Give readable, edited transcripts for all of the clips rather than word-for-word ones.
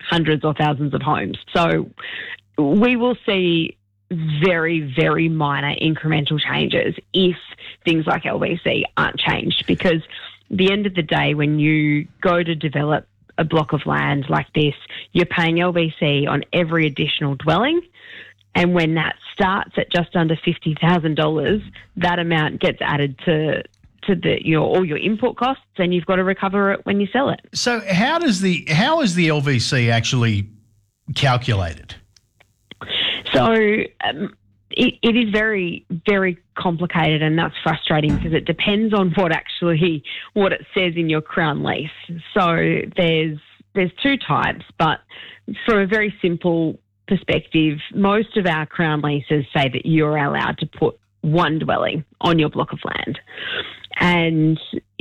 hundreds or thousands of homes. So we will see very, very minor incremental changes if things like LVC aren't changed, because at the end of the day, when you go to develop a block of land like this, you're paying LVC on every additional dwelling. And when that starts at just under $50,000, that amount gets added to all your input costs, and you've got to recover it when you sell it. So how is the LVC actually calculated? So it is very, very complicated, and that's frustrating because it depends on what it says in your Crown lease. So there's two types, but from a very simple perspective, most of our Crown leases say that you're allowed to put one dwelling on your block of land. And,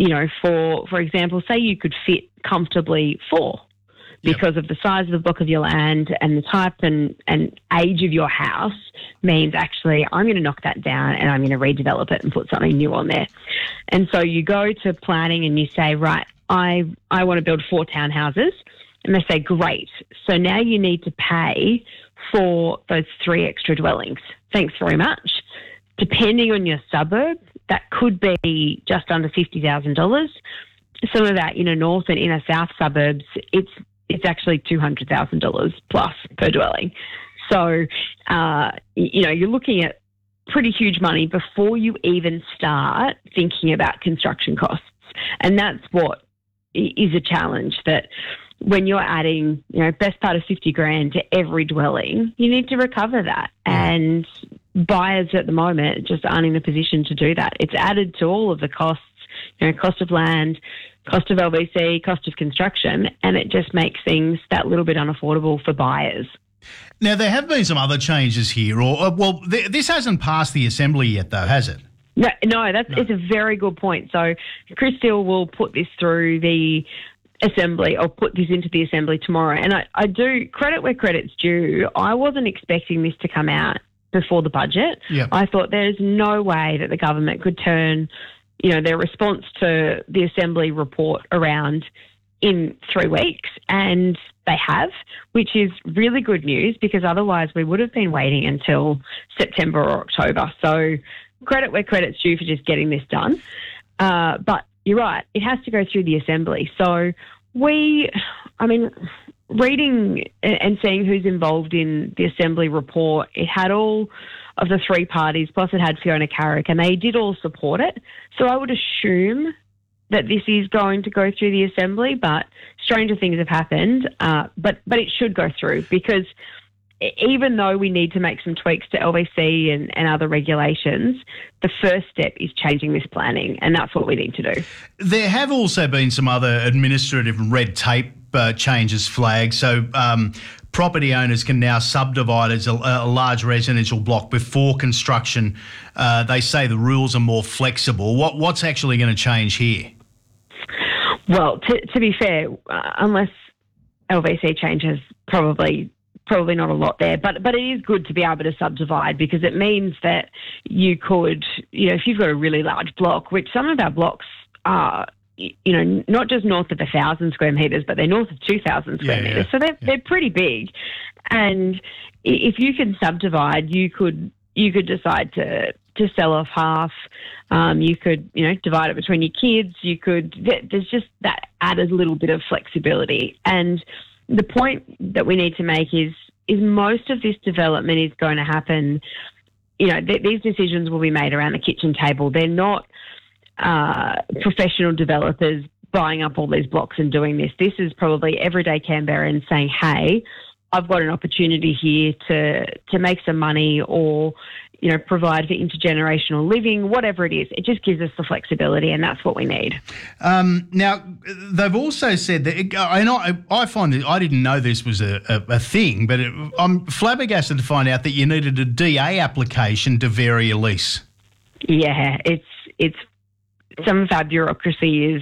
for example, say you could fit comfortably 4 because of the size of the block of your land, and the type and age of your house means actually I'm going to knock that down and I'm going to redevelop it and put something new on there. And so you go to planning and you say, right, I want to build 4 townhouses. And they say, great. So now you need to pay for those 3 extra dwellings. Thanks very much. Depending on your suburb, that could be just under $50,000. Some of our inner north and inner south suburbs, it's actually $200,000 plus per dwelling. So, you're looking at pretty huge money before you even start thinking about construction costs. And that's what is a challenge, that when you're adding, best part of $50,000 to every dwelling, you need to recover that. And buyers at the moment just aren't in a position to do that. It's added to all of the costs, cost of land, cost of LVC, cost of construction, and it just makes things that little bit unaffordable for buyers. Now, there have been some other changes here, this hasn't passed the Assembly yet, though, has it? No, it's a very good point. So Chris Steele will put this through the Assembly, or put this into the Assembly tomorrow. And I do credit where credit's due. I wasn't expecting this to come out before the budget. Yep. I thought there's no way that the government could turn, their response to the Assembly report around in 3 weeks, and they have, which is really good news, because otherwise we would have been waiting until September or October. So credit where credit's due for just getting this done. But you're right, it has to go through the Assembly. So reading and seeing who's involved in the Assembly report, it had all of the 3 parties, plus it had Fiona Carrick, and they did all support it. So I would assume that this is going to go through the Assembly, but stranger things have happened. But it should go through, because even though we need to make some tweaks to LVC and other regulations, the first step is changing this planning, and that's what we need to do. There have also been some other administrative and red tape changes flagged. So property owners can now subdivide as a large residential block before construction. They say the rules are more flexible. What's actually going to change here? Well, to be fair, unless LVC changes, probably not a lot there, but it is good to be able to subdivide, because it means that you could, if you've got a really large block, which some of our blocks are, not just north of 1,000 square metres, but they're north of 2,000 square metres. So they're pretty big. And if you can subdivide, you could decide to sell off half. You could, divide it between your kids. There's just that added little bit of flexibility. And the point that we need to make is most of this development is going to happen, these decisions will be made around the kitchen table. They're not professional developers buying up all these blocks and doing this. This is probably everyday Canberrans saying, hey, I've got an opportunity here to make some money, or provide for intergenerational living, whatever it is. It just gives us the flexibility, and that's what we need. Now, they've also said that, I find that I didn't know this was a thing, but I'm flabbergasted to find out that you needed a DA application to vary a lease. Yeah, it's some of our bureaucracy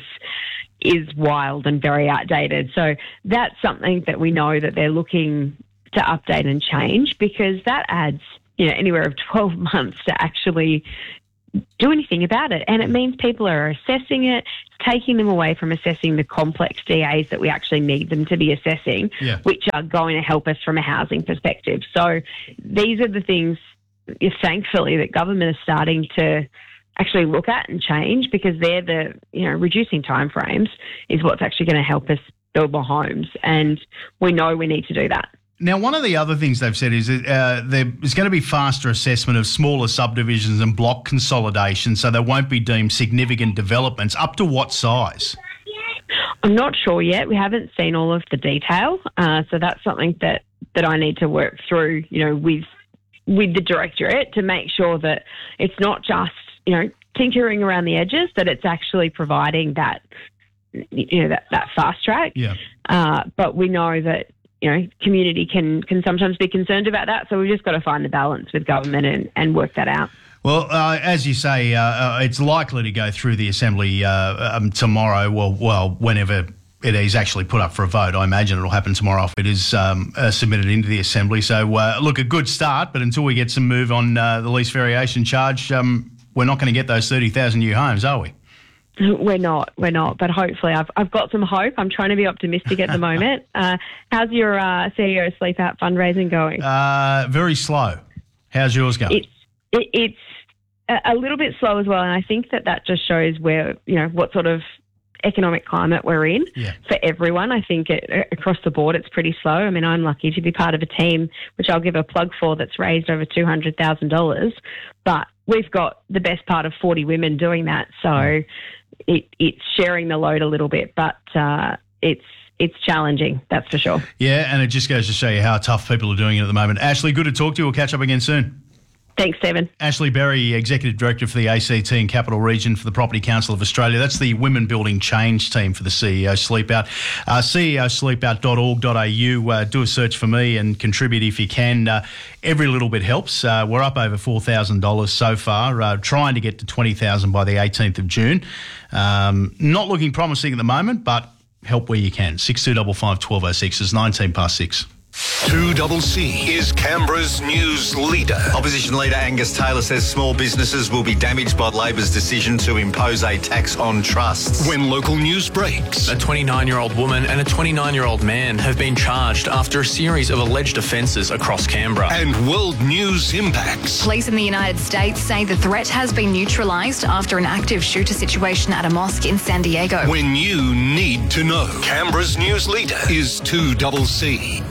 is wild and very outdated. So that's something that we know that they're looking to update and change, because that adds anywhere of 12 months to actually do anything about it. And it means people are assessing it, taking them away from assessing the complex DAs that we actually need them to be assessing, which are going to help us from a housing perspective. So these are the things, thankfully, that government is starting to actually look at and change, because they're the, reducing timeframes is what's actually going to help us build more homes. And we know we need to do that. Now, one of the other things they've said is that there is going to be faster assessment of smaller subdivisions and block consolidation, so they won't be deemed significant developments. Up to what size? I'm not sure yet. We haven't seen all of the detail. So that's something that I need to work through, with the Directorate, to make sure that it's not just, tinkering around the edges, that it's actually providing that, that fast track. Yeah. But we know that, community can sometimes be concerned about that. So we've just got to find the balance with government and work that out. Well, as you say, it's likely to go through the Assembly tomorrow, well, whenever it is actually put up for a vote. I imagine it'll happen tomorrow if it is submitted into the Assembly. So, look, a good start, but until we get some move on the lease variation charge, we're not going to get those 30,000 new homes, are we? We're not, but hopefully I've got some hope. I'm trying to be optimistic at the moment. How's your CEO Sleep Out fundraising going? Very slow. How's yours going? It's a little bit slow as well, and I think that just shows where, what sort of economic climate we're in for everyone. I think across the board it's pretty slow. I mean, I'm lucky to be part of a team, which I'll give a plug for, that's raised over $200,000, but we've got the best part of 40 women doing that. So it's sharing the load a little bit, but it's challenging, that's for sure. Yeah, and it just goes to show you how tough people are doing it at the moment. Ashley, good to talk to you. We'll catch up again soon. Thanks, Stephen. Ashley Berry, Executive Director for the ACT and Capital Region for the Property Council of Australia. That's the Women Building Change team for the CEO Sleep Out. ceosleepout.org.au. Do a search for me and contribute if you can. Every little bit helps. We're up over $4,000 so far, trying to get to $20,000 by the 18th of June. Not looking promising at the moment, but help where you can. 6255 1206 is 19 past 6. 2CC is Canberra's news leader. Opposition leader Angus Taylor says small businesses will be damaged by Labor's decision to impose a tax on trusts. When local news breaks. A 29-year-old woman and a 29-year-old man have been charged after a series of alleged offences across Canberra. And world news impacts. Police in the United States say the threat has been neutralised after an active shooter situation at a mosque in San Diego. When you need to know. Canberra's news leader is 2CC.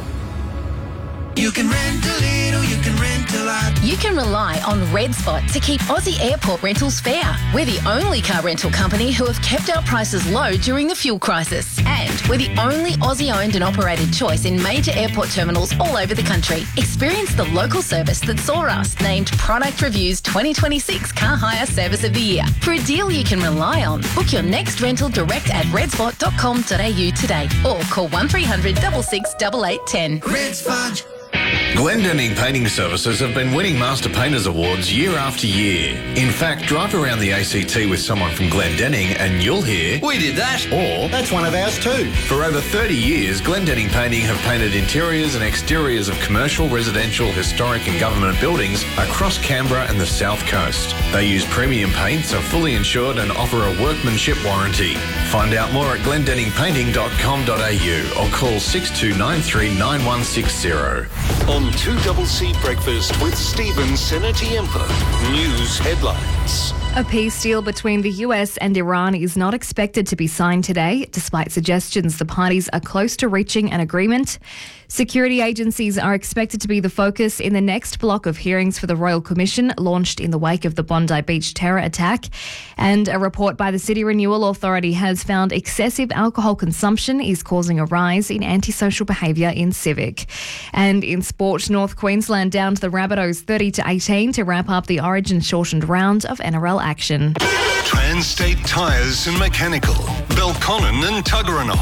You can rent a little, you can rent a lot. You can rely on Red Spot to keep Aussie airport rentals fair. We're the only car rental company who have kept our prices low during the fuel crisis. And we're the only Aussie-owned and operated choice in major airport terminals all over the country. Experience the local service that saw us named Product Review's 2026 Car Hire Service of the Year. For a deal you can rely on, book your next rental direct at redspot.com.au today or call 1300 66 8810. Red Spot. Glendenning Painting Services have been winning Master Painters Awards year after year. In fact, drive around the ACT with someone from Glendenning and you'll hear, "We did that." Or, "That's one of ours too." For over 30 years, Glendenning Painting have painted interiors and exteriors of commercial, residential, historic and government buildings across Canberra and the South Coast. They use premium paints, are fully insured and offer a workmanship warranty. Find out more at glendenningpainting.com.au or call 6293 9160. On 2CC Breakfast with Stephen Senatiempo. News headlines. A peace deal between the US and Iran is not expected to be signed today, despite suggestions the parties are close to reaching an agreement. Security agencies are expected to be the focus in the next block of hearings for the Royal Commission, launched in the wake of the Bondi Beach terror attack. And a report by the City Renewal Authority has found excessive alcohol consumption is causing a rise in antisocial behaviour in Civic. And in sport, North Queensland down to the Rabbitohs 30-18 to wrap up the Origin shortened round of NRL action. Transstate Tyres and Mechanical. Belconnen and Tuggeranong.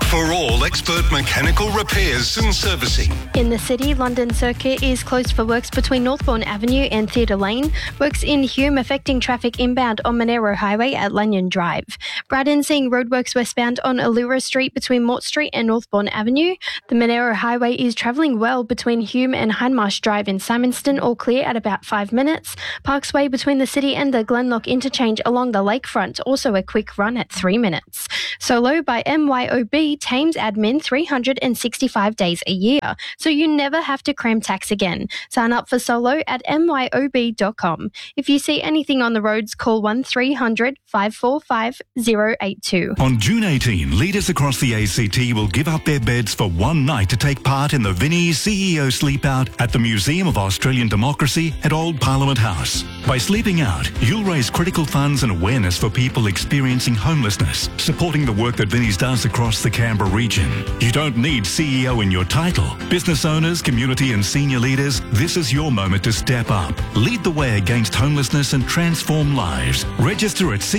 For all expert mechanical repairs and servicing. In the city, London Circuit is closed for works between Northbourne Avenue and Theatre Lane. Works in Hume affecting traffic inbound on Monero Highway at Lanyon Drive. Braddon seeing roadworks westbound on Allura Street between Mort Street and Northbourne Avenue. The Monero Highway is travelling well between Hume and Hindmarsh Drive in Simonston, all clear at about 5 minutes. Parksway between the city and the Glenlock interchange along the lakefront, also a quick run at 3 minutes. Solo by MYOB, Thames admin 365 days a year, so you never have to cram tax again. Sign up for Solo at myob.com. If you see anything on the roads, call 1300 545 082. On June 18, leaders across the ACT will give up their beds for one night to take part in the Vinnie CEO Sleepout at the Museum of Australian Democracy at Old Parliament House. By sleeping out, you'll raise critical funds and awareness for people experiencing homelessness, supporting the work that Vinnie's does across the Canberra region. You don't need CEO in your title. Business owners, community and senior leaders, this is your moment to step up. Lead the way against homelessness and transform lives. Register at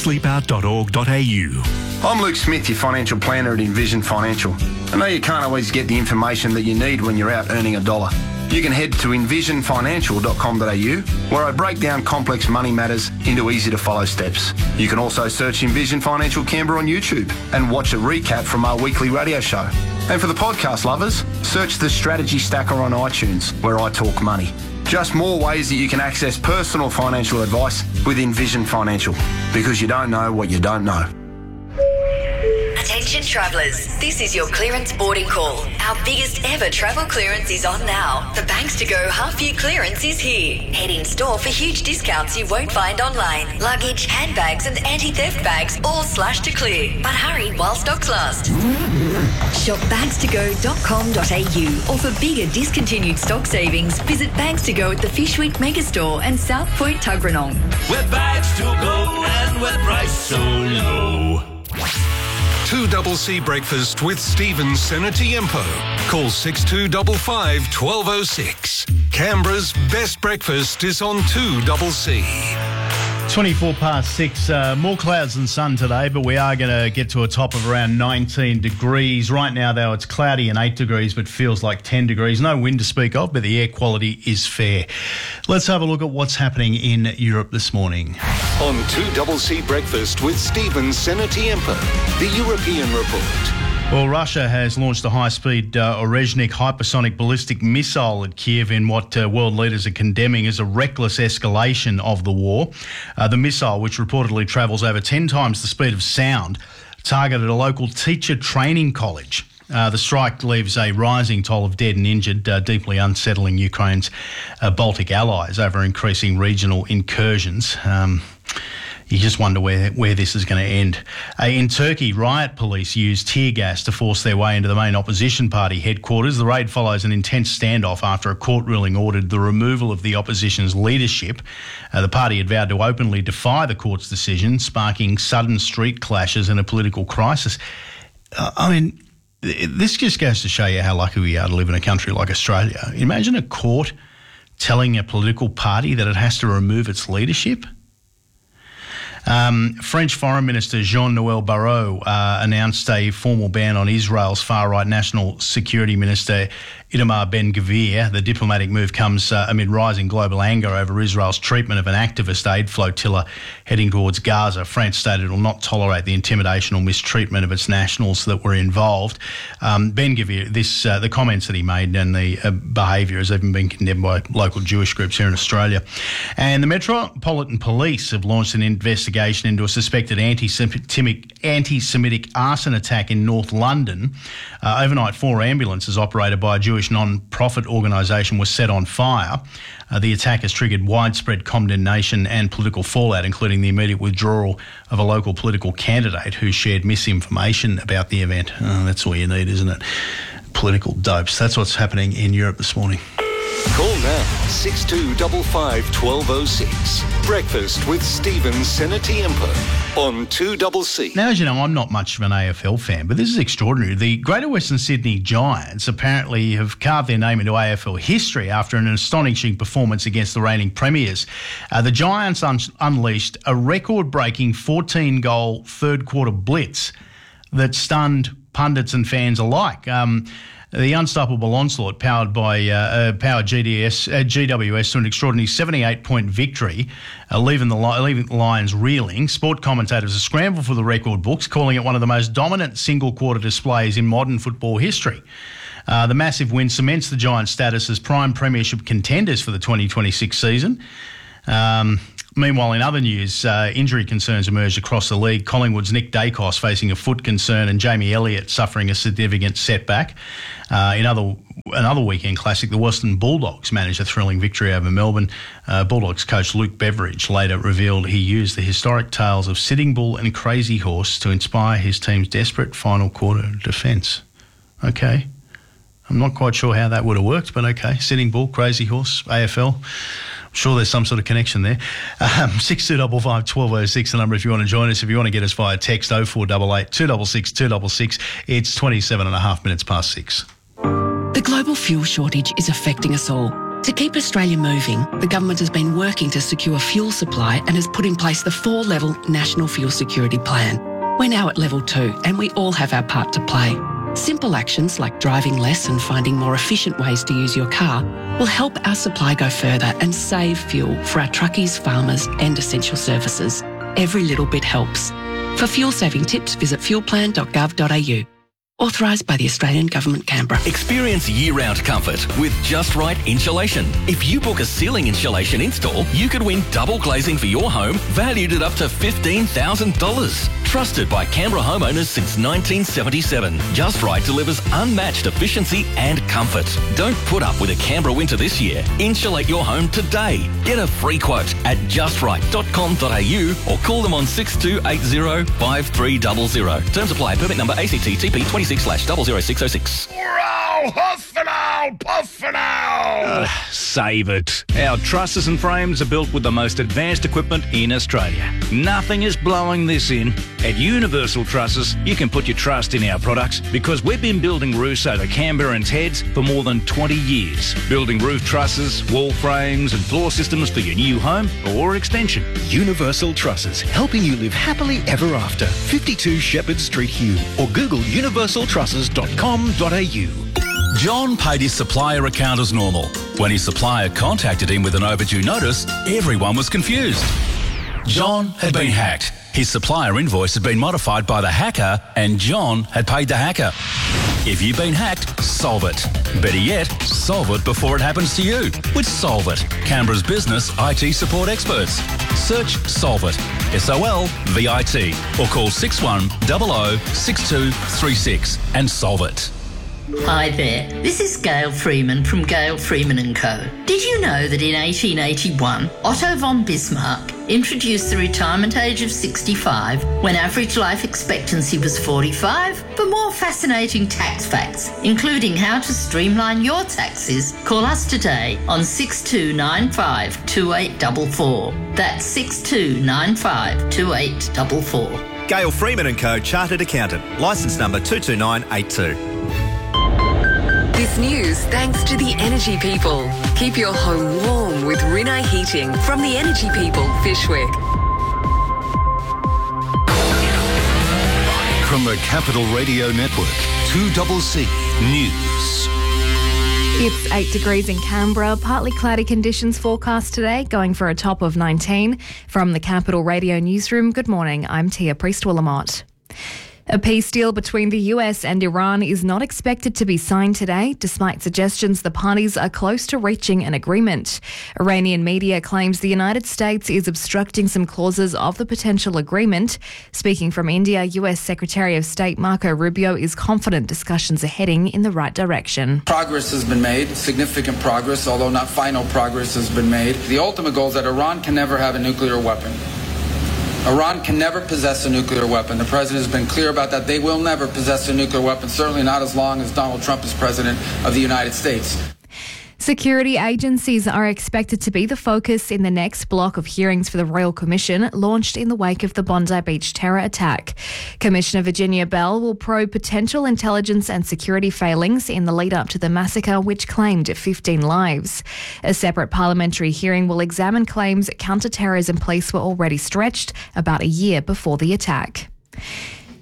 ceosleepout.org.au. I'm Luke Smith, your financial planner at Envision Financial. I know you can't always get the information that you need when you're out earning $1. You can head to envisionfinancial.com.au, where I break down complex money matters into easy-to-follow steps. You can also search Envision Financial Canberra on YouTube and watch a recap from our weekly radio show. And for the podcast lovers, search the Strategy Stacker on iTunes, where I talk money. Just more ways that you can access personal financial advice with Envision Financial, because you don't know what you don't know. Attention travellers, this is your clearance boarding call. Our biggest ever travel clearance is on now. The Banks to Go half-year clearance is here. Head in store for huge discounts you won't find online. Luggage, handbags and anti-theft bags all slashed to clear. But hurry while stocks last. Shop bags2go.com.au, or for bigger discontinued stock savings, visit Bags to Go at the Fishwick Megastore and South Point Tuggeranong. With bags to go and with price so low. 2CC Breakfast with Stephen Senatiempo. Call 6255 1206. Canberra's best breakfast is on 2CC. 24 past 6, more clouds than sun today, but we are going to get to a top of around 19 degrees. Right now, though, it's cloudy and 8 degrees, but feels like 10 degrees. No wind to speak of, but the air quality is fair. Let's have a look at what's happening in Europe this morning. On 2CC Breakfast with Stephen Senatiempo, the European Report. Well, Russia has launched a high-speed Orezhnik hypersonic ballistic missile at Kiev in what world leaders are condemning as a reckless escalation of the war. The missile, which reportedly travels over 10 times the speed of sound, targeted a local teacher training college. The strike leaves a rising toll of dead and injured, deeply unsettling Ukraine's Baltic allies over increasing regional incursions. You just wonder where this is going to end. In Turkey, riot police used tear gas to force their way into the main opposition party headquarters. The raid follows an intense standoff after a court ruling ordered the removal of the opposition's leadership. The party had vowed to openly defy the court's decision, sparking sudden street clashes and a political crisis. This just goes to show you how lucky we are to live in a country like Australia. Imagine a court telling a political party that it has to remove its leadership. French Foreign Minister Jean-Noël Barrot announced a formal ban on Israel's far-right National Security Minister Itamar Ben-Gvir. The diplomatic move comes amid rising global anger over Israel's treatment of an activist aid flotilla heading towards Gaza. France stated it will not tolerate the intimidation or mistreatment of its nationals that were involved. Ben-Gvir, the comments that he made and the behaviour has even been condemned by local Jewish groups here in Australia. And the Metropolitan Police have launched an investigation into a suspected anti-Semitic arson attack in North London. Overnight, 4 ambulances operated by a Jewish non-profit organisation were set on fire. The attack has triggered widespread condemnation and political fallout, including the immediate withdrawal of a local political candidate who shared misinformation about the event. That's all you need, isn't it? Political dopes. That's what's happening in Europe this morning. Call now 6255 1206. Breakfast with Stephen Senatiempo on 2CC. Now, as you know, I'm not much of an AFL fan, but this is extraordinary. The Greater Western Sydney Giants apparently have carved their name into AFL history after an astonishing performance against the reigning premiers. The Giants unleashed a record-breaking 14-goal third-quarter blitz that stunned pundits and fans alike. The unstoppable onslaught powered GWS to an extraordinary 78-point victory, leaving the Lions reeling. Sport commentators are scrambled for the record books, calling it one of the most dominant single-quarter displays in modern football history. The massive win cements the Giants' status as prime premiership contenders for the 2026 season. Meanwhile, in other news, injury concerns emerged across the league. Collingwood's Nick Dacos facing a foot concern and Jamie Elliott suffering a significant setback. In another weekend classic, the Western Bulldogs managed a thrilling victory over Melbourne. Bulldogs coach Luke Beveridge later revealed he used the historic tales of Sitting Bull and Crazy Horse to inspire his team's desperate final quarter defence. Okay. I'm not quite sure how that would have worked, but okay. Sitting Bull, Crazy Horse, AFL. I'm sure there's some sort of connection there. 6255 1206, the number if you want to join us. If you want to get us via text, 0488 266 266. It's 27 and a half minutes past 6. The global fuel shortage is affecting us all. To keep Australia moving, the government has been working to secure fuel supply and has put in place the 4-level National Fuel Security Plan. We're now at level 2 and we all have our part to play. Simple actions like driving less and finding more efficient ways to use your car will help our supply go further and save fuel for our truckies, farmers and essential services. Every little bit helps. For fuel saving tips, visit fuelplan.gov.au. Authorised by the Australian Government, Canberra. Experience year-round comfort with Just Right Insulation. If you book a ceiling insulation install, you could win double glazing for your home, valued at up to $15,000. Trusted by Canberra homeowners since 1977. Just Right delivers unmatched efficiency and comfort. Don't put up with a Canberra winter this year. Insulate your home today. Get a free quote at justright.com.au or call them on 6280 5300. Terms apply. Permit number ACT TP 26/00606. Huff and owl, puff and owl. Save it. Our trusses and frames are built with the most advanced equipment in Australia. Nothing is blowing this in. At Universal Trusses, you can put your trust in our products because we've been building roofs over Canberrans' heads for more than 20 years. Building roof trusses, wall frames and floor systems for your new home or extension. Universal Trusses, helping you live happily ever after. 52 Shepherd Street, Hume, or Google universaltrusses.com.au. John paid his supplier account as normal. When his supplier contacted him with an overdue notice, everyone was confused. John had been hacked. His supplier invoice had been modified by the hacker and John had paid the hacker. If you've been hacked, solve it. Better yet, solve it before it happens to you with Solve It, Canberra's business IT support experts. Search Solve It, SOLVIT, or call 6100 6236 and solve it. Hi there, this is Gail Freeman from Gail Freeman & Co. Did you know that in 1881, Otto von Bismarck introduced the retirement age of 65 when average life expectancy was 45? For more fascinating tax facts, including how to streamline your taxes, call us today on 6295 2844. That's 6295 2844. Gail Freeman & Co. Chartered Accountant. Licence number 22982. This news thanks to the Energy People. Keep your home warm with Rinnai Heating from the Energy People, Fyshwick. From the Capital Radio Network, 2CC News. It's 8 degrees in Canberra, partly cloudy conditions forecast today, going for a top of 19. From the Capital Radio Newsroom, good morning, I'm Tia Priest-Willamott. A peace deal between the US and Iran is not expected to be signed today, despite suggestions the parties are close to reaching an agreement. Iranian media claims the United States is obstructing some clauses of the potential agreement. Speaking from India, US Secretary of State Marco Rubio is confident discussions are heading in the right direction. Progress has been made, significant progress, although not final progress has been made. The ultimate goal is that Iran can never have a nuclear weapon. Iran can never possess a nuclear weapon. The president has been clear about that. They will never possess a nuclear weapon, certainly not as long as Donald Trump is president of the United States. Security agencies are expected to be the focus in the next block of hearings for the Royal Commission launched in the wake of the Bondi Beach terror attack. Commissioner Virginia Bell will probe potential intelligence and security failings in the lead up to the massacre, which claimed 15 lives. A separate parliamentary hearing will examine claims counter-terrorism police were already stretched about a year before the attack.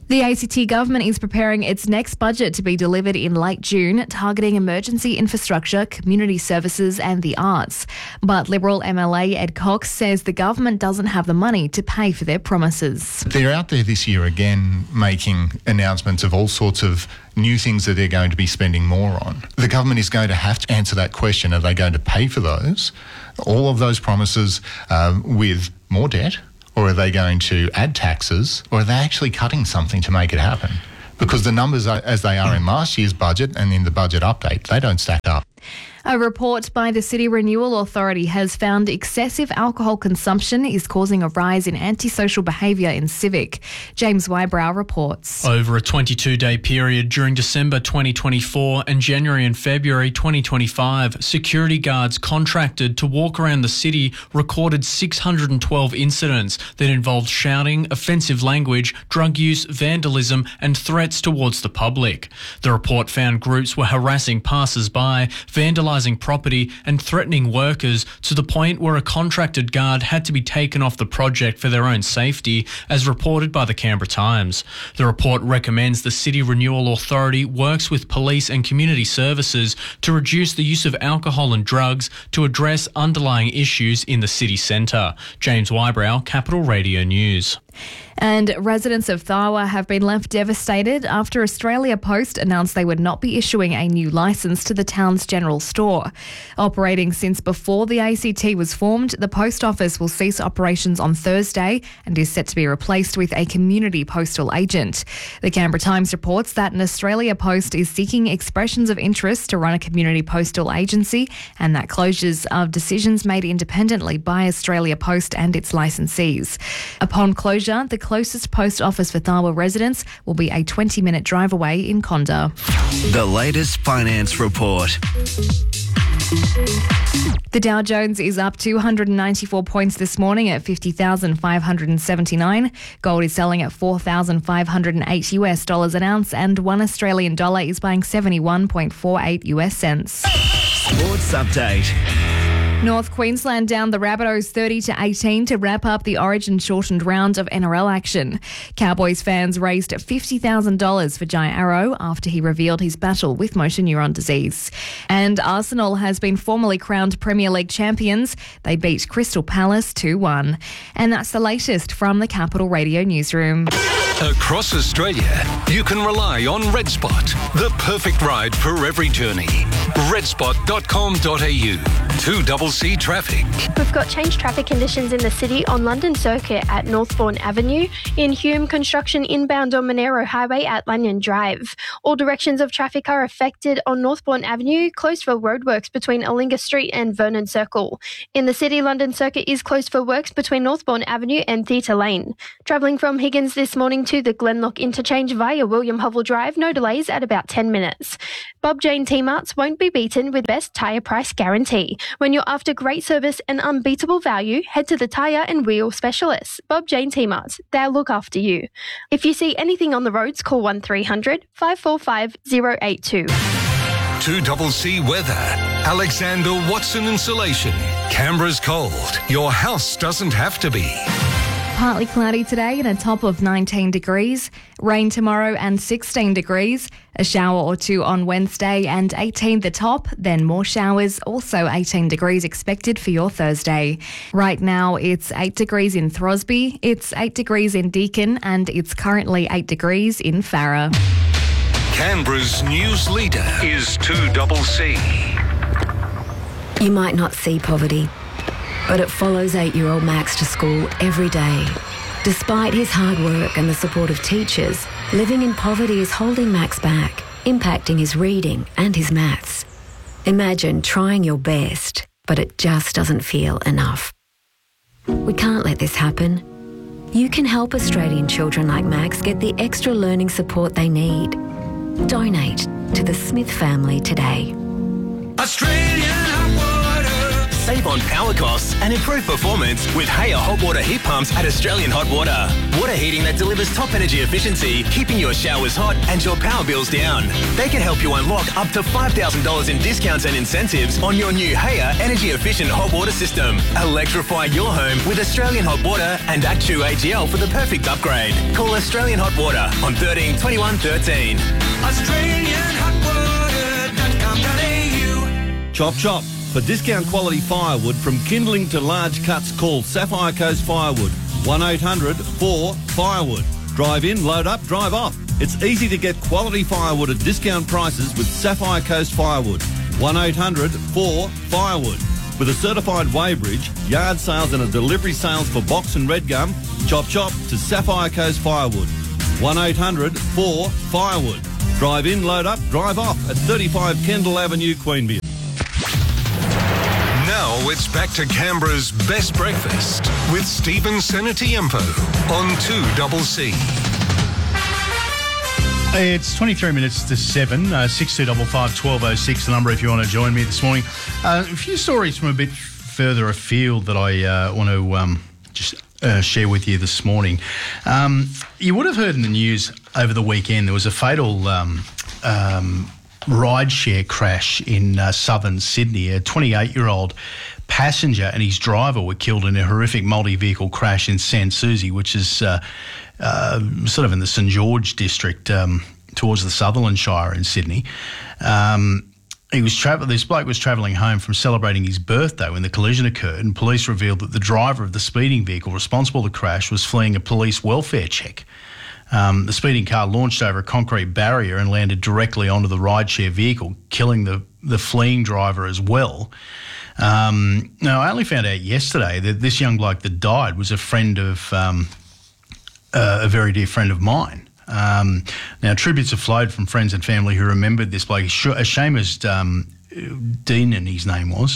The ACT government is preparing its next budget to be delivered in late June, targeting emergency infrastructure, community services and the arts. But Liberal MLA Ed Cox says the government doesn't have the money to pay for their promises. They're out there this year again making announcements of all sorts of new things that they're going to be spending more on. The government is going to have to answer that question. Are they going to pay for those? All of those promises with more debt? Or are they going to add taxes? Or are they actually cutting something to make it happen? Because the numbers, as they are in last year's budget and in the budget update, they don't stack up. A report by the City Renewal Authority has found excessive alcohol consumption is causing a rise in antisocial behaviour in Civic. James Wybrow reports. Over a 22-day period during December 2024 and January and February 2025, security guards contracted to walk around the city recorded 612 incidents that involved shouting, offensive language, drug use, vandalism and threats towards the public. The report found groups were harassing passers-by, vandalising property and threatening workers to the point where a contracted guard had to be taken off the project for their own safety, as reported by the Canberra Times. The report recommends the City Renewal Authority works with police and community services to reduce the use of alcohol and drugs to address underlying issues in the city centre. James Wybrow, Capital Radio News. And residents of Tharwa have been left devastated after Australia Post announced they would not be issuing a new licence to the town's general store. Operating since before the ACT was formed, the post office will cease operations on Thursday and is set to be replaced with a community postal agent. The Canberra Times reports that an Australia Post is seeking expressions of interest to run a community postal agency, and that closures are decisions made independently by Australia Post and its licensees. Upon closure, the closest post office for Tharwa residents will be a 20-minute drive away in Conda. The latest finance report. The Dow Jones is up 294 points this morning at 50,579. Gold is selling at $4,508 an ounce, and $1 Australian dollar is buying 71.48 US cents. Sports update. North Queensland down the Rabbitohs 30-18 to wrap up the Origin shortened round of NRL action. Cowboys fans raised $50,000 for Jai Arrow after he revealed his battle with motor neuron disease. And Arsenal has been formally crowned Premier League champions. They beat Crystal Palace 2-1. And that's the latest from the Capital Radio newsroom. Across Australia, you can rely on RedSpot, the perfect ride for every journey. redspot.com.au. 2CC traffic. We've got changed traffic conditions in the city on London Circuit at Northbourne Avenue, in Hume, construction inbound on Monero Highway at Lanyon Drive. All directions of traffic are affected on Northbourne Avenue, closed for roadworks between Allinga Street and Vernon Circle. In the city, London Circuit is closed for works between Northbourne Avenue and Theatre Lane. Travelling from Higgins this morning to the Glenlock interchange via William Hovell Drive, no delays at about 10 minutes. Bob Jane T-Marts won't be beaten with best tyre price guarantee. When you're after great service and unbeatable value, head to the tyre and wheel specialists. Bob Jane T-Marts, they'll look after you. If you see anything on the roads, call 1300 545 082. 2CC weather. Alexander Watson Insulation. Canberra's cold. Your house doesn't have to be. Partly cloudy today and a top of 19 degrees. Rain tomorrow and 16 degrees. A shower or two on Wednesday and 18 the top. Then more showers, also 18 degrees expected for your Thursday. Right now it's 8 degrees in Throsby, it's 8 degrees in Deakin, and it's currently 8 degrees in Farrer. Canberra's news leader is 2CC. You might not see poverty, but it follows 8-year-old Max to school every day. Despite his hard work and the support of teachers, living in poverty is holding Max back, impacting his reading and his maths. Imagine trying your best, but it just doesn't feel enough. We can't let this happen. You can help Australian children like Max get the extra learning support they need. Donate to the Smith family today. Australian hot water Save on power costs and improve performance with Haier hot water heat pumps at Australian Hot Water. Water heating that delivers top energy efficiency, keeping your showers hot and your power bills down. They can help you unlock up to $5,000 in discounts and incentives on your new Haier energy-efficient hot water system. Electrify your home with Australian Hot Water and Actu AGL for the perfect upgrade. Call Australian Hot Water on 13 21 13. AustralianHotWater.com.au. Chop chop. For discount quality firewood from kindling to large cuts, call Sapphire Coast Firewood. 1-800-4-FIREWOOD. Drive in, load up, drive off. It's easy to get quality firewood at discount prices with Sapphire Coast Firewood. 1-800-4-FIREWOOD. With a certified weighbridge, yard sales and a delivery sales for box and red gum, chop chop to Sapphire Coast Firewood. 1-800-4-FIREWOOD. Drive in, load up, drive off at 35 Kendall Avenue, Queanbeyan. Now it's back to Canberra's Best Breakfast with Stephen Senatiempo on 2CC. It's 23 minutes to 7, 6255 1206, the number if you want to join me this morning. A few stories from a bit further afield that I want to just share with you this morning. You would have heard in the news over the weekend there was a fatal rideshare crash in southern Sydney. A 28-year-old passenger and his driver were killed in a horrific multi-vehicle crash in Sans Souci, which is sort of in the St George district towards the Sutherland Shire in Sydney. This bloke was travelling home from celebrating his birthday when the collision occurred, and police revealed that the driver of the speeding vehicle responsible for the crash was fleeing a police welfare check. The speeding car launched over a concrete barrier and landed directly onto the rideshare vehicle, killing the fleeing driver as well. Now, I only found out yesterday that this young bloke that died was a friend of a very dear friend of mine. Now, tributes have flowed from friends and family who remembered this bloke. Seamus Deanan, his name was.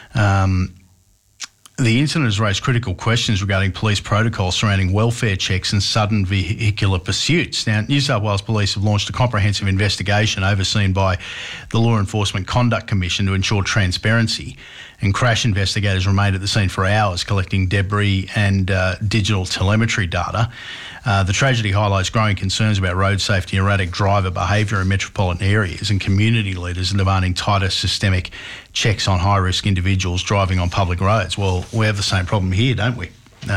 The incident has raised critical questions regarding police protocols surrounding welfare checks and sudden vehicular pursuits. Now, New South Wales Police have launched a comprehensive investigation overseen by the Law Enforcement Conduct Commission to ensure transparency, and crash investigators remained at the scene for hours collecting debris and digital telemetry data. The tragedy highlights growing concerns about road safety and erratic driver behaviour in metropolitan areas, and community leaders are demanding tighter systemic checks on high-risk individuals driving on public roads. Well, we have the same problem here, don't we?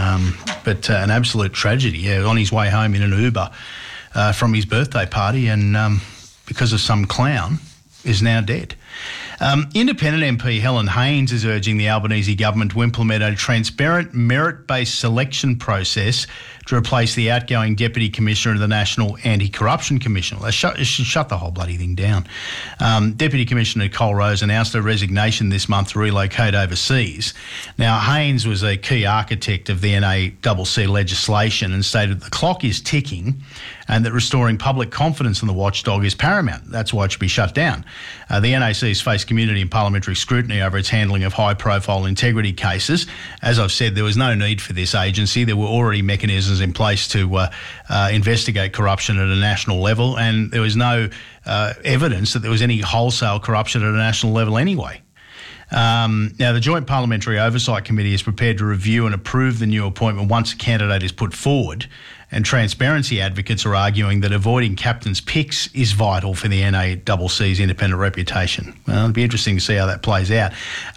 But an absolute tragedy. Yeah, on his way home in an Uber from his birthday party, and because of some clown, is now dead. Independent MP Helen Haines is urging the Albanese government to implement a transparent merit-based selection process to replace the outgoing Deputy Commissioner of the National Anti-Corruption Commission. They should shut the whole bloody thing down. Deputy Commissioner Nicole Rose announced her resignation this month to relocate overseas. Now, Haines was a key architect of the NACC legislation and stated the clock is ticking and that restoring public confidence in the watchdog is paramount. That's why it should be shut down. The NAC has faced community and parliamentary scrutiny over its handling of high-profile integrity cases. As I've said, there was no need for this agency. There were already mechanisms in place to investigate corruption at a national level, and there was no evidence that there was any wholesale corruption at a national level anyway. Now, the Joint Parliamentary Oversight Committee is prepared to review and approve the new appointment once a candidate is put forward, and transparency advocates are arguing that avoiding captain's picks is vital for the NACC's independent reputation. Well, it'll be interesting to see how that plays out.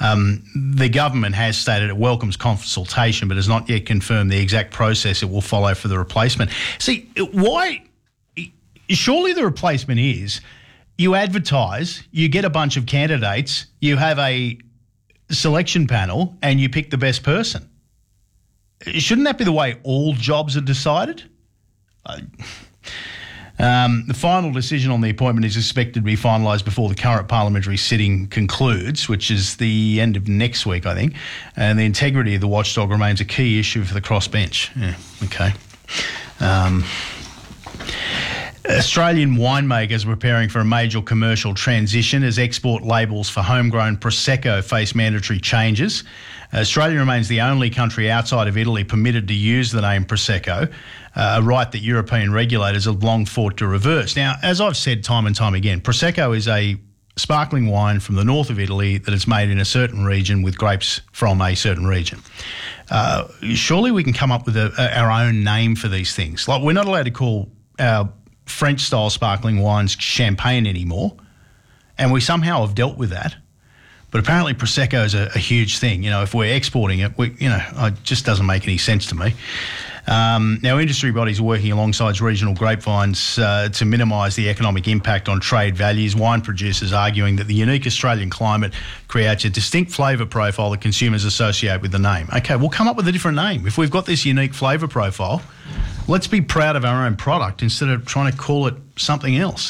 The government has stated it welcomes consultation, but has not yet confirmed the exact process it will follow for the replacement. See, why? Surely the replacement is you advertise, you get a bunch of candidates, you have a selection panel, and you pick the best person. Shouldn't that be the way all jobs are decided? The final decision on the appointment is expected to be finalised before the current parliamentary sitting concludes, which is the end of next week, I think. And the integrity of the watchdog remains a key issue for the crossbench. Yeah, okay. Australian winemakers are preparing for a major commercial transition as export labels for homegrown Prosecco face mandatory changes. Australia remains the only country outside of Italy permitted to use the name Prosecco, a right that European regulators have long fought to reverse. Now, as I've said time and time again, Prosecco is a sparkling wine from the north of Italy that is made in a certain region with grapes from a certain region. Surely we can come up with our own name for these things. Like, we're not allowed to call our French-style sparkling wines champagne anymore, and we somehow have dealt with that. But apparently Prosecco is a huge thing. You know, if we're exporting it, it just doesn't make any sense to me. Now, industry bodies are working alongside regional grapevines to minimise the economic impact on trade values. Wine producers arguing that the unique Australian climate creates a distinct flavour profile that consumers associate with the name. Okay, we'll come up with a different name. If we've got this unique flavour profile, let's be proud of our own product instead of trying to call it something else.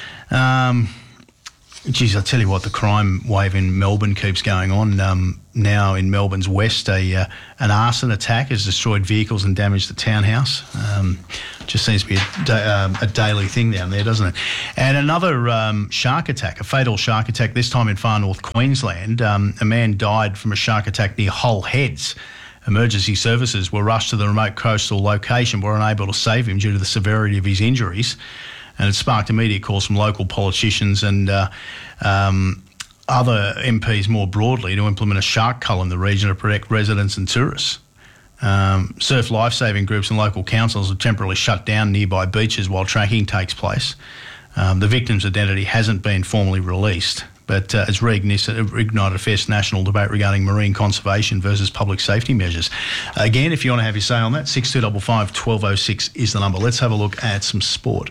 Geez, I tell you what, the crime wave in Melbourne keeps going on. Now in Melbourne's west, an arson attack has destroyed vehicles and damaged the townhouse. Just seems to be a daily thing down there, doesn't it? And another shark attack, a fatal shark attack, this time in far north Queensland. A man died from a shark attack near Hull Heads. Emergency services were rushed to the remote coastal location but were unable to save him due to the severity of his injuries. And it sparked immediate calls from local politicians and other MPs more broadly to implement a shark cull in the region to protect residents and tourists. Surf lifesaving groups and local councils have temporarily shut down nearby beaches while tracking takes place. The victim's identity hasn't been formally released, but it's reignited a fierce national debate regarding marine conservation versus public safety measures. Again, if you want to have your say on that, 6255 1206 is the number. Let's have a look at some sport.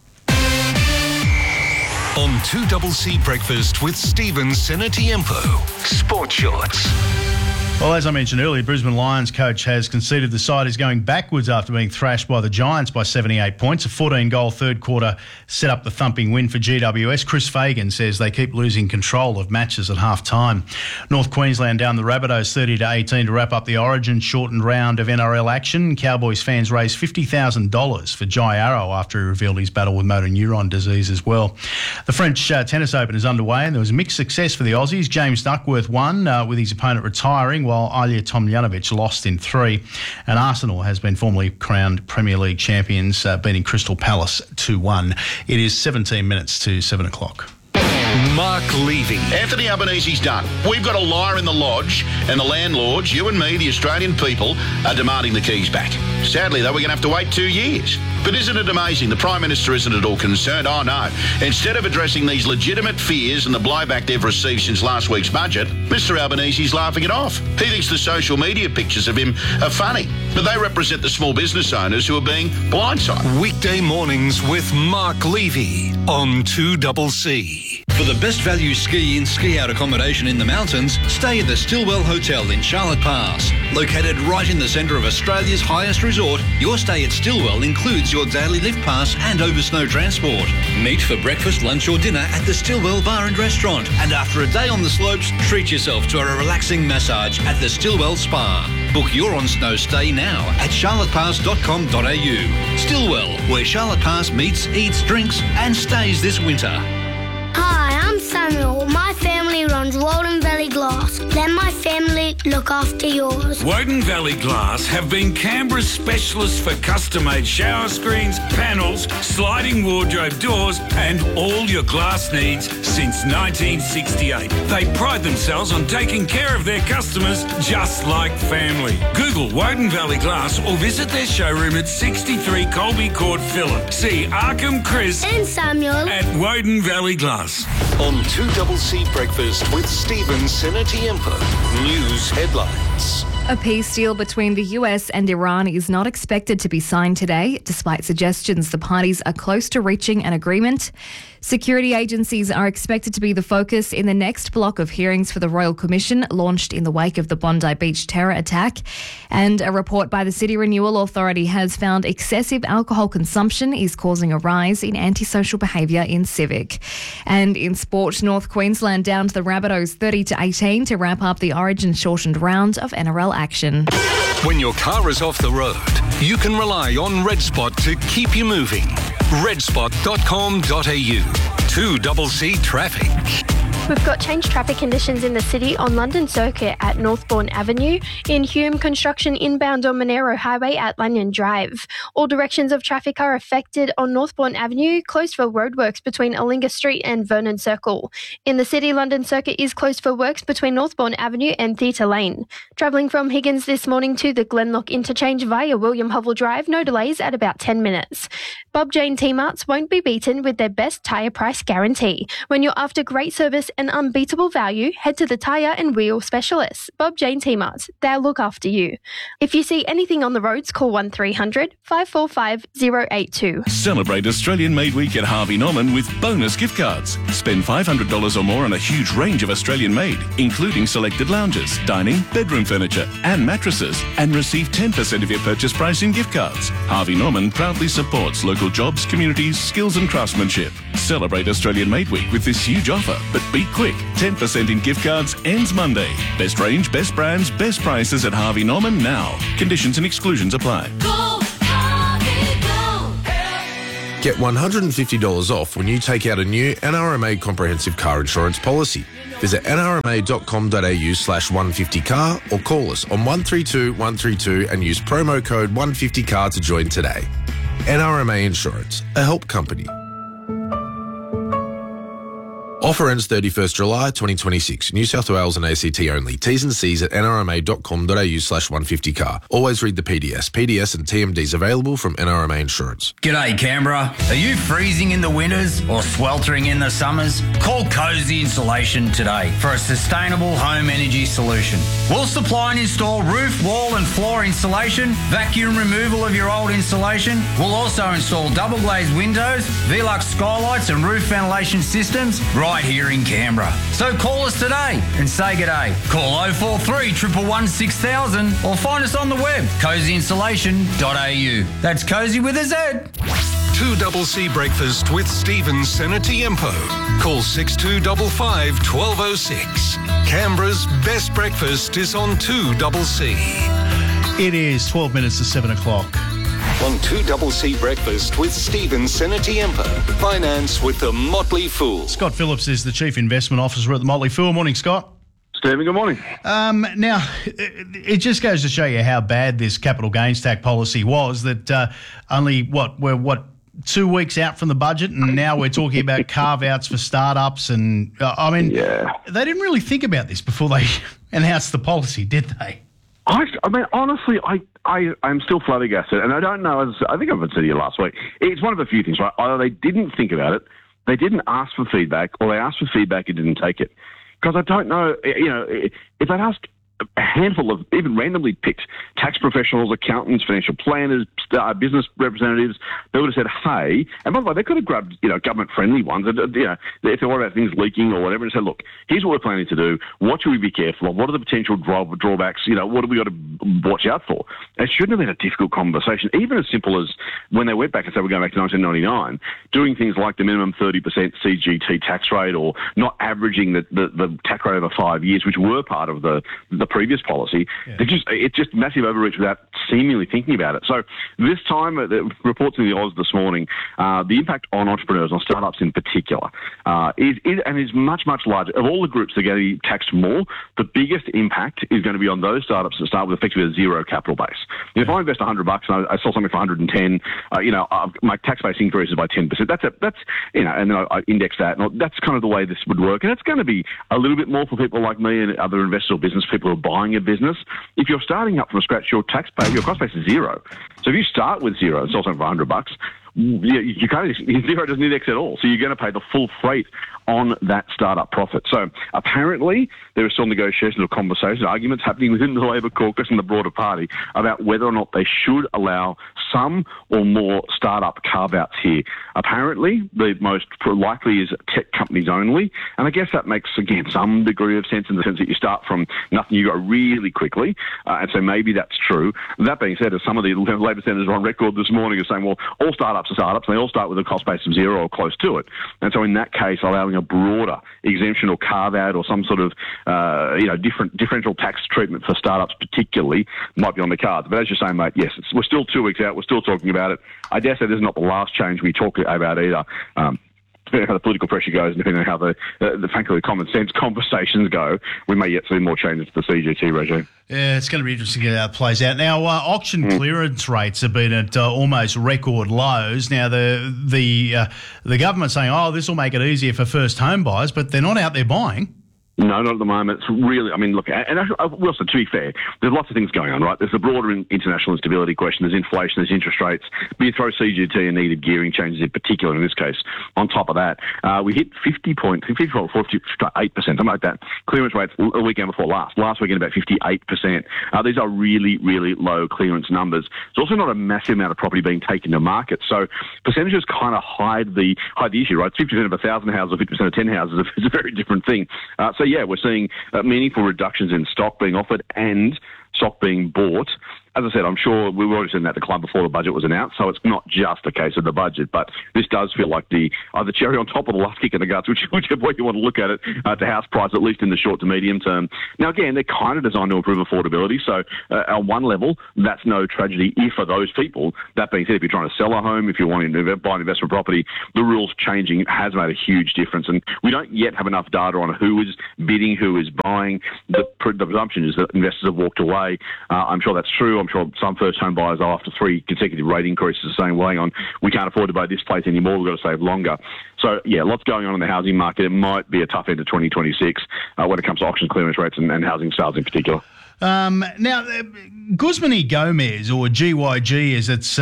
On 2CC Breakfast with Stephen Senatiempo. Sport Shorts. Well, as I mentioned earlier, Brisbane Lions coach has conceded the side is going backwards after being thrashed by the Giants by 78 points. A 14-goal third quarter set up the thumping win for GWS. Chris Fagan says they keep losing control of matches at half-time. North Queensland down the Rabbitohs 30-18 to wrap up the Origin shortened round of NRL action. Cowboys fans raised $50,000 for Jai Arrow after he revealed his battle with motor neuron disease as well. The French Tennis Open is underway and there was mixed success for the Aussies. James Duckworth won with his opponent retiring, while Ilya Tomljanovic lost in 3. And Arsenal has been formally crowned Premier League champions, beating Crystal Palace 2-1. It is 17 minutes to 7 o'clock. Mark Levy. Anthony Albanese's done. We've got a liar in the lodge, and the landlords, you and me, the Australian people, are demanding the keys back. Sadly, though, we're going to have to wait 2 years. But isn't it amazing? The Prime Minister isn't at all concerned. Oh, no. Instead of addressing these legitimate fears and the blowback they've received since last week's budget, Mr Albanese's laughing it off. He thinks the social media pictures of him are funny, but they represent the small business owners who are being blindsided. Weekday mornings with Mark Levy on 2CC. For the best value ski in, ski out accommodation in the mountains, stay at the Stillwell Hotel in Charlotte Pass. Located right in the centre of Australia's highest resort, your stay at Stillwell includes your daily lift pass and over snow transport. Meet for breakfast, lunch or dinner at the Stillwell Bar and Restaurant. And after a day on the slopes, treat yourself to a relaxing massage at the Stillwell Spa. Book your on-snow stay now at charlottepass.com.au. Stillwell, where Charlotte Pass meets, eats, drinks and stays this winter. Hi, I'm Samuel. My family runs Walden Valley Glass. Let my family look after yours. Woden Valley Glass have been Canberra's specialists for custom-made shower screens, panels, sliding wardrobe doors and all your glass needs since 1968. They pride themselves on taking care of their customers just like family. Google Woden Valley Glass or visit their showroom at 63 Colby Court, Phillip. See Arkham, Chris and Samuel at Woden Valley Glass. On 2CC Breakfast with Stephen Senatiempo. News headlines. A peace deal between the US and Iran is not expected to be signed today, despite suggestions the parties are close to reaching an agreement. Security agencies are expected to be the focus in the next block of hearings for the Royal Commission launched in the wake of the Bondi Beach terror attack. And a report by the City Renewal Authority has found excessive alcohol consumption is causing a rise in antisocial behaviour in Civic. And in sport, North Queensland down to the Rabbitohs 30-18 to wrap up the Origin shortened round of NRL action. When your car is off the road, you can rely on RedSpot to keep you moving. redspot.com.au. 2CC Traffic. We've got changed traffic conditions in the city on London Circuit at Northbourne Avenue, in Hume construction inbound on Monero Highway at Lanyon Drive. All directions of traffic are affected on Northbourne Avenue, closed for roadworks between Allinga Street and Vernon Circle. In the city, London Circuit is closed for works between Northbourne Avenue and Theatre Lane. Travelling from Higgins this morning to the Glenlock interchange via William Hovell Drive, no delays at about 10 minutes. Bob Jane T-Marts won't be beaten with their best tyre price guarantee. When you're after great service and unbeatable value, head to the tyre and wheel specialists. Bob Jane T-Marts, they'll look after you. If you see anything on the roads, call 1300 545 082. Celebrate Australian Made Week at Harvey Norman with bonus gift cards. Spend $500 or more on a huge range of Australian made, including selected lounges, dining, bedroom furniture and mattresses, and receive 10% of your purchase price in gift cards. Harvey Norman proudly supports local jobs, communities, skills and craftsmanship. Celebrate Australian Made Week with this huge offer, but be quick. 10% in gift cards ends Monday. Best range, best brands, best prices at Harvey Norman now. Conditions and exclusions apply. Get $150 off when you take out a new NRMA comprehensive car insurance policy. Visit nrma.com.au/150car or call us on 132 132 and use promo code 150car to join today. NRMA Insurance, a help company. Offer ends 31st July 2026. New South Wales and ACT only. T's and C's at nrma.com.au/150car. Always read the PDS. PDS and TMDs available from NRMA Insurance. G'day Canberra. Are you freezing in the winters or sweltering in the summers? Call Cozy Insulation today for a sustainable home energy solution. We'll supply and install roof, wall and floor insulation, vacuum removal of your old insulation. We'll also install double glazed windows, Velux skylights and roof ventilation systems right here in Canberra. So call us today and say g'day. Call 043 111 6000 or find us on the web, cozyinsulation.au. That's cozy with a Z. 2CC Breakfast with Stephen Senatiempo. Call 6255 1206. Canberra's best breakfast is on 2CC. It is 12 minutes to 7 o'clock. On 2CC Breakfast with Stephen Senatiempo. Finance with the Motley Fool. Scott Phillips is the Chief Investment Officer at the Motley Fool. Morning, Scott. Stephen, good morning. Now, it just goes to show you how bad this capital gains tax policy was that we're 2 weeks out from the budget and now we're talking about carve-outs for startups and, they didn't really think about this before they announced the policy, did they? I mean, honestly, I'm still flabbergasted, and I don't know, I think I've said to you last week, it's one of a few things, right? Either they didn't think about it, they didn't ask for feedback, or they asked for feedback and didn't take it. Because I don't know, if they'd asked a handful of even randomly picked tax professionals, accountants, financial planners, business representatives, they would have said, hey, and by the way, they could have grabbed, government-friendly ones, if they worry about things leaking or whatever, and said, look, here's what we're planning to do. What should we be careful of? What are the potential drawbacks? What have we got to watch out for? It shouldn't have been a difficult conversation, even as simple as when they went back and said we're going back to 1999, doing things like the minimum 30% CGT tax rate or not averaging the tax rate over 5 years, which were part of the previous policy. Yeah. It's just massive overreach without seemingly thinking about it. So this time, the reports in the Oz this morning, the impact on entrepreneurs, on startups in particular, is much, much larger. Of all the groups that are going to be taxed more, the biggest impact is going to be on those startups that start with effectively a zero capital base. If I invest $100 and I sell something for 110, my tax base increases by 10%. That's and then I index that. And that's kind of the way this would work. And it's going to be a little bit more for people like me and other investors or business people who are buying a business. If you're starting up from scratch, your cost base is zero. So if you start with zero and sell something for $100, zero doesn't index at all. So you're going to pay the full freight on that startup profit. So apparently there are still negotiations or conversations, arguments happening within the Labor caucus and the broader party about whether or not they should allow some or more startup carve-outs here. Apparently the most likely is tech companies only, and I guess that makes, again, some degree of sense in the sense that you start from nothing, you go really quickly, and so maybe that's true. That being said, as some of the Labor senators are on record this morning as saying, well, all startups are startups, and they all start with a cost base of zero or close to it. And so in that case, allowing a broader exemption or carve-out or some sort of differential tax treatment for startups particularly might be on the cards. But as you're saying, mate, yes, we're still 2 weeks out. We're still talking about it. I dare say this is not the last change we talk about either. depending on how the political pressure goes, and depending on how frankly, the common sense conversations go, we may yet see more changes to the CGT regime. Yeah, it's going to be interesting to get how it plays out. Now, auction clearance rates have been at almost record lows. Now, the government's saying, this will make it easier for first home buyers, but they're not out there buying. No, not at the moment. It's really, I mean, look, and also, to be fair, there's lots of things going on, right? There's the broader international instability question, there's inflation, there's interest rates, but you throw CGT and needed gearing changes in particular, in this case, on top of that. We hit 58%, something like that. Clearance rates a weekend before last weekend about 58%. These are really, really low clearance numbers. There's also not a massive amount of property being taken to market, so percentages kind of hide the issue, right? 50% of 1,000 houses or 50% of 10 houses is a very different thing. So yeah, we're seeing meaningful reductions in stock being offered and stock being bought. As I said, I'm sure we were already seeing that decline before the budget was announced, so it's not just a case of the budget, but this does feel like the cherry on top of the last kick in the guts, whichever way you want to look at it, to house price, at least in the short to medium term. Now, again, they're kind of designed to improve affordability, so on one level, that's no tragedy if for those people. That being said, if you're trying to sell a home, if you're wanting to buy an investment property, the rules changing has made a huge difference, and we don't yet have enough data on who is bidding, who is buying. The presumption is that investors have walked away. I'm sure that's true. I'm sure some first home buyers, after 3 consecutive rate increases, are saying, well, hang on, we can't afford to buy this place anymore. We've got to save longer. So, yeah, lots going on in the housing market. It might be a tough end of 2026 when it comes to auction clearance rates and housing sales in particular. Now, Guzman y Gomez, or GYG as it's,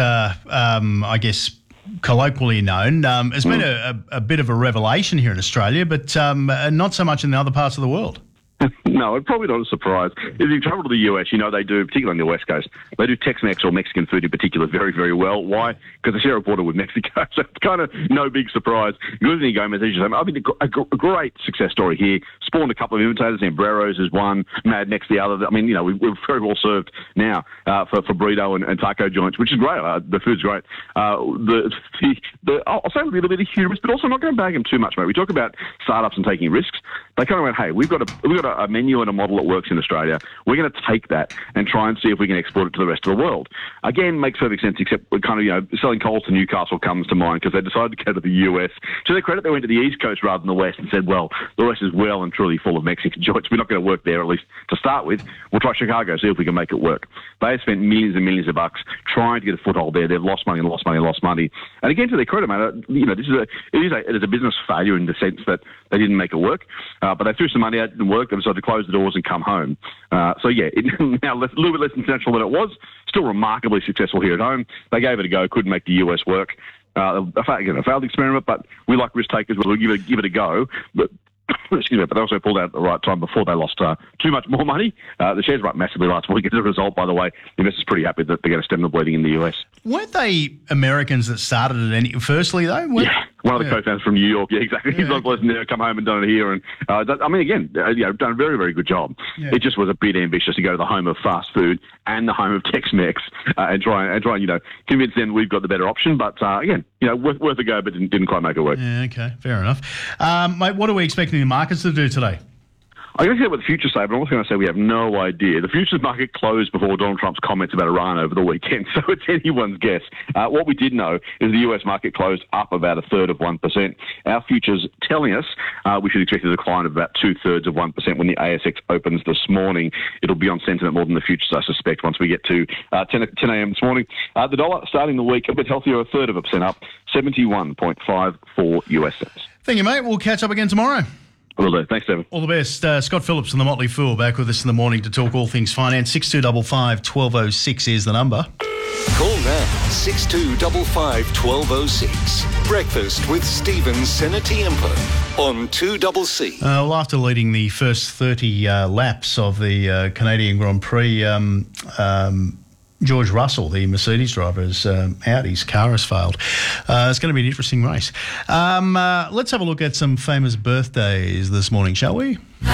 I guess, colloquially known, has been a bit of a revelation here in Australia, but not so much in the other parts of the world. No, it's probably not a surprise. If you travel to the US, you know they do, particularly on the West Coast, they do Tex-Mex or Mexican food in particular very, very well. Why? Because they share a border with Mexico, so it's kind of no big surprise. Guzman y Gomez, as you say, I mean, a great success story here. Spawned a couple of imitators, Ambreros is one, Mad Next the other. I mean, you know, we're very well served now for burrito and taco joints, which is great. The food's great. I'll say a little bit of hubris, but also not going to bag them too much, mate. We talk about startups and taking risks. They kind of went, hey, we've got a menu and a model that works in Australia. We're going to take that and try and see if we can export it to the rest of the world. Again, makes perfect sense, except we're kind of, you know, selling coal to Newcastle comes to mind because they decided to go to the US. To their credit, they went to the East Coast rather than the West and said, well, the West is well and truly full of Mexican joints. We're not going to work there, at least to start with. We'll try Chicago, see if we can make it work. They have spent millions and millions of bucks trying to get a foothold there. They've lost money and lost money and lost money. And again, to their credit, mate, you know, it is a business failure in the sense that they didn't make it work, but they threw some money out, it didn't work. They decided to close the doors and come home. So yeah, now a little bit less international than it was. Still remarkably successful here at home. They gave it a go, couldn't make the US work. A failed experiment, but we like risk takers. We'll give it a go. But excuse me, but they also pulled out at the right time before they lost too much more money. The shares were up massively last week. As a result, by the way, investors are pretty happy that they're going to stem the bleeding in the US. Weren't they Americans that started it firstly, though? Yeah. One of the co-founders from New York, yeah, exactly. He's not pleasant to come home and done it here, and I mean, again, done a very, very good job. Yeah. It just was a bit ambitious to go to the home of fast food and the home of Tex-Mex and try and convince them we've got the better option. But again, worth a go, but didn't quite make it work. Yeah, okay, fair enough. Mate, what are we expecting the markets to do today? I'm going to say what the futures say, but I'm also going to say we have no idea. The futures market closed before Donald Trump's comments about Iran over the weekend, so it's anyone's guess. What we did know is the US market closed up about 1/3%. Our futures telling us we should expect a decline of about 2/3% when the ASX opens this morning. It'll be on sentiment more than the futures, I suspect, once we get to 10 a.m. this morning. The dollar starting the week a bit healthier, 1/3% up, 71.54 US cents. Thank you, mate. We'll catch up again tomorrow. Will do. Thanks, Stephen. All the best. Scott Phillips and the Motley Fool back with us in the morning to talk all things finance. 6255 1206 is the number. Call now 6255 1206. Breakfast with Stephen Senatiempo on 2CC. Well, after leading the first 30 laps of the Canadian Grand Prix, George Russell, the Mercedes driver, is out. His car has failed. It's going to be an interesting race. Let's have a look at some famous birthdays this morning, shall we?